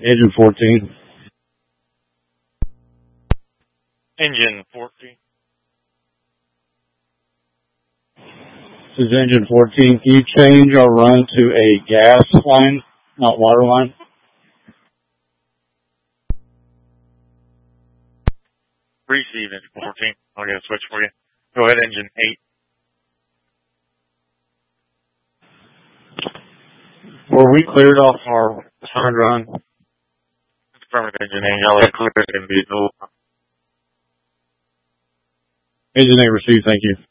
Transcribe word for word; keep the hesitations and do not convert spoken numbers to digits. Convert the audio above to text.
Engine fourteen. Engine fourteen. This is engine fourteen. Can you change or run to a gas line, not water line? Receive engine fourteen. I'll get a switch for you. Go ahead, engine eight. Were we cleared off our turn run? Affirmative, engine eight. I'll let clear it and be no. Engine eight received, thank you.